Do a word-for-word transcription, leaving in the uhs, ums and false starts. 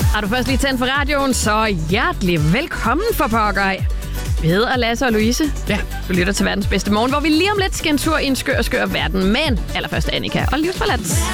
Har du først lige tændt for radioen, så hjertelig velkommen for pokker. Vi hedder Lasse og Louise. Ja. Du lytter til verdens bedste morgen, hvor vi lige om lidt skal en tur i en skør, skør verden. Men allerførst Annika og Livsforladt.